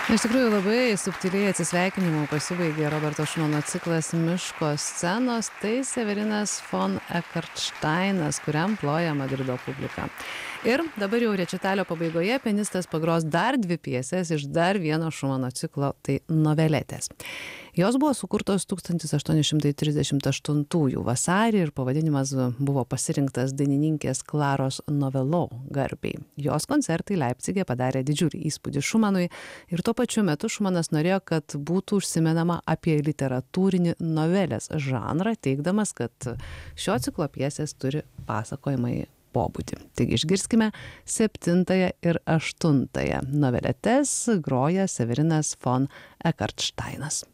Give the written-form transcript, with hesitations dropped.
Iš tikrųjų labai subtiliai atsisveikinimu pasibaigė Roberto Šumano ciklas Miško scenos, tai Severinas von Eckartsteinas, kuriam ploja Madrido publika. Ir dabar jau rečitalio pabaigoje pianistas pagros dar dvi pjeses iš dar vieno Šumano ciklo, tai noveletės. Jos buvo sukurtos 1838 vasarį ir pavadinimas buvo pasirinktas dainininkės Klaros Novelo garbei. Jos koncertai Leipcige padarė didžiulį įspūdį Šumanui ir tuo pačiu metu Šumanas norėjo, kad būtų užsimenama apie literatūrinį novelės žanrą, teigdamas, kad šio ciklo pjesės turi pasakojamąjį pobūdį. Taigi išgirskime 7 ir 8 noveletes, groja Severinas von Eckartsteinas.